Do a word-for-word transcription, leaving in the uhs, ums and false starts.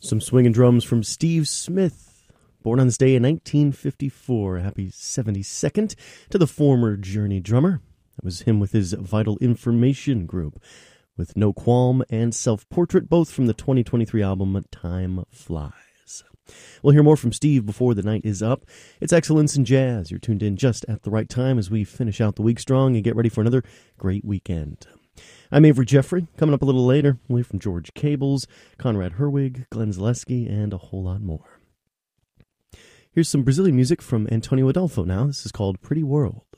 Some swinging drums from Steve Smith, born on this day in nineteen fifty-four. Happy seventy-second to the former Journey drummer. That was him with his Vital Information group, with No Qualm and Self-Portrait, both from the twenty twenty-three album Time Flies. We'll hear more from Steve before the night is up. It's Excellence in Jazz. You're tuned in just at the right time as we finish out the week strong and get ready for another great weekend. I'm Avery Jeffrey. Coming up a little later, we'll hear from George Cables, Conrad Herwig, Glenn Zaleski, and a whole lot more. Here's some Brazilian music from Antonio Adolfo now. This is called Pretty World.